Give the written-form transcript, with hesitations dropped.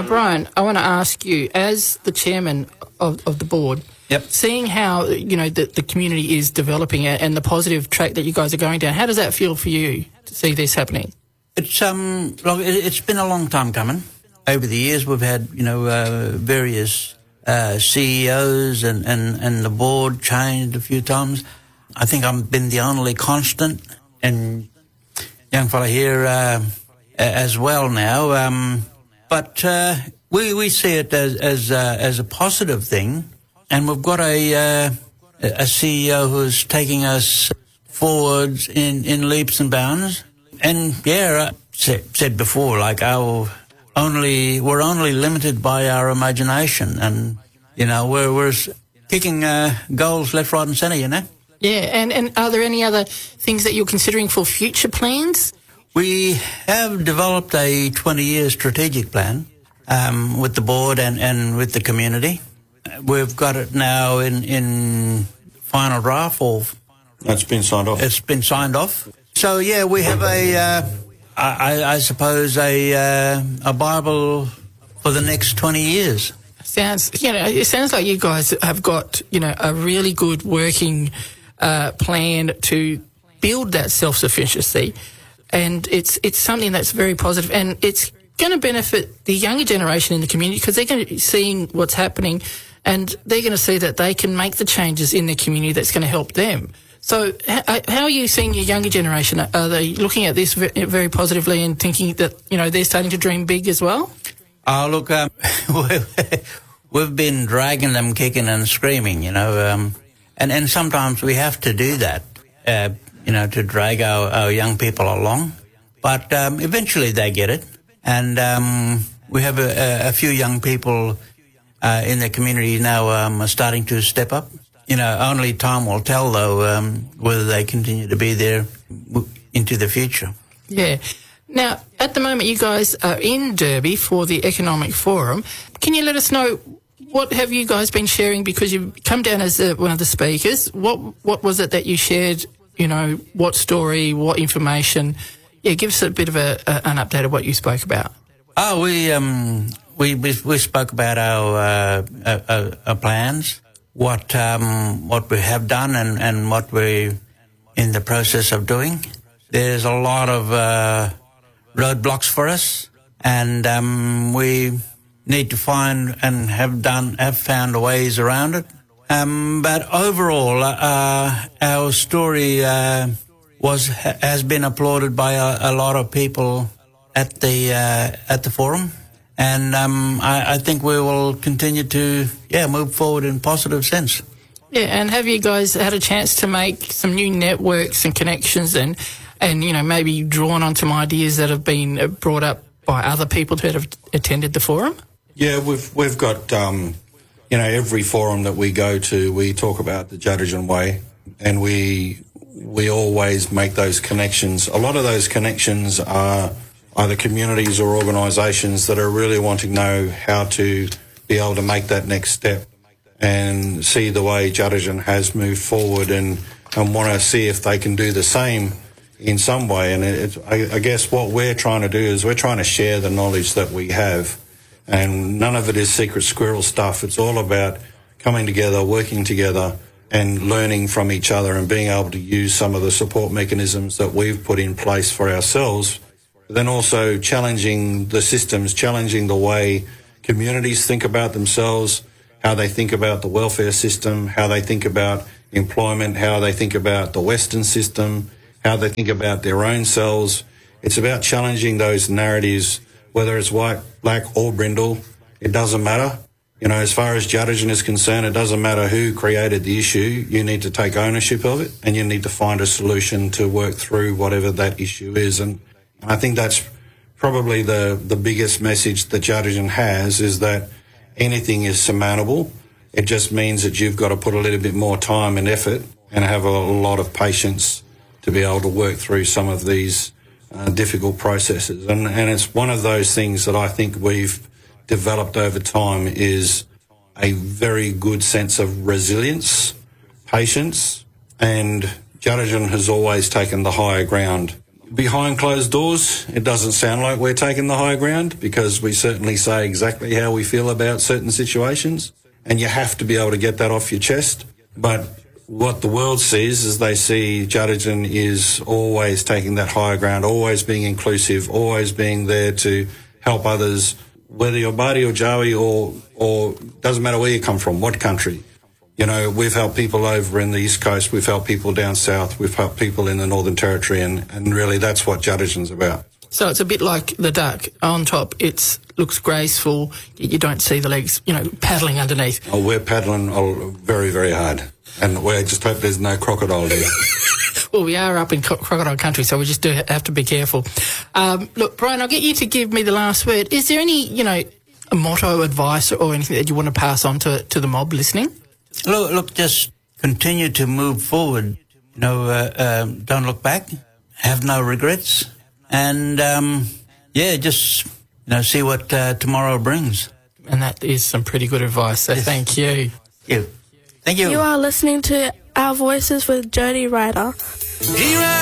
Now, Brian, I want to ask you, as the chairman of the board, Yep. seeing how, the community is developing and the positive track that you guys are going down, how does that feel for you to see this happening? It's it's been a long time coming. Over the years, we've had various CEOs and the board changed a few times. I think I've been the only constant, and young fella here as well now. But we see it as a positive thing, and we've got a CEO who's taking us forwards in leaps and bounds. And said before, like we're only limited by our imagination, and we're kicking goals left, right, and centre. Yeah, and are there any other things that you're considering for future plans? We have developed a 20-year strategic plan with the board and with the community. We've got it now in final draft, or it's been signed off. It's been signed off. So we have I suppose a Bible for the next 20 years. It sounds like you guys have got a really good working plan to build that self-sufficiency, and it's something that's very positive, and it's going to benefit the younger generation in the community because they're going to be seeing what's happening, and they're going to see that they can make the changes in their community that's going to help them. So how are you seeing your younger generation? Are they looking at this very positively and thinking that, they're starting to dream big as well? Oh, look, we've been dragging them kicking and screaming, and sometimes we have to do that, to drag our young people along. But eventually they get it. And we have a few young people in the community now are starting to step up. Only time will tell, though, whether they continue to be there into the future. Yeah. Now, at the moment, you guys are in Derby for the Economic Forum. Can you let us know what have you guys been sharing? Because you've come down as one of the speakers. What was it that you shared? What story, what information? Yeah, give us a bit of an update of what you spoke about. Oh, we spoke about our plans. What we have done and what we're in the process of doing. There's a lot of roadblocks for us, and we need to find and have found ways around it. But overall, our story has been applauded by a lot of people at the forum. And I think we will continue to, move forward in positive sense. Yeah, and have you guys had a chance to make some new networks and connections and maybe drawn on some ideas that have been brought up by other people that have attended the forum? Yeah, we've got, every forum that we go to, we talk about the Judadjan Way, and we always make those connections. A lot of those connections are either communities or organisations that are really wanting to know how to be able to make that next step and see the way Judadjan has moved forward and want to see if they can do the same in some way. And I guess what we're trying to do is we're trying to share the knowledge that we have, and none of it is secret squirrel stuff. It's all about coming together, working together and learning from each other and being able to use some of the support mechanisms that we've put in place for ourselves. Then also challenging the systems, challenging the way communities think about themselves, how they think about the welfare system, how they think about employment, how they think about the Western system, how they think about their own selves. It's about challenging those narratives, whether it's white, black or brindle. It doesn't matter. As far as Judadjan is concerned, it doesn't matter who created the issue. You need to take ownership of it and you need to find a solution to work through whatever that issue is. And I think that's probably the biggest message that Judadjan has, is that anything is surmountable. It just means that you've got to put a little bit more time and effort and have a lot of patience to be able to work through some of these difficult processes. And it's one of those things that I think we've developed over time, is a very good sense of resilience, patience, and Judadjan has always taken the higher ground. behind closed doors, it doesn't sound like we're taking the high ground, because we certainly say exactly how we feel about certain situations, and you have to be able to get that off your chest. But what the world sees is they see Juddigen is always taking that higher ground, always being inclusive, always being there to help others, whether you're Māori or Jawi or doesn't matter where you come from, what country. You know, we've helped people over in the East Coast, we've helped people down south, we've helped people in the Northern Territory, and really that's what Juddigen's about. So it's a bit like the duck. On top, it looks graceful. You don't see the legs, paddling underneath. Oh, we're paddling very, very hard. And we just hope there's no crocodile there. Well, we are up in crocodile country, so we just do have to be careful. Look, Brian, I'll get you to give me the last word. Is there any, a motto, advice, or anything that you want to pass on to the mob listening? Look, just continue to move forward. Don't look back. Have no regrets. And, just, see what tomorrow brings. And that is some pretty good advice, so yes. Thank you. Thank you. You are listening to Our Voices with Jody Ryder.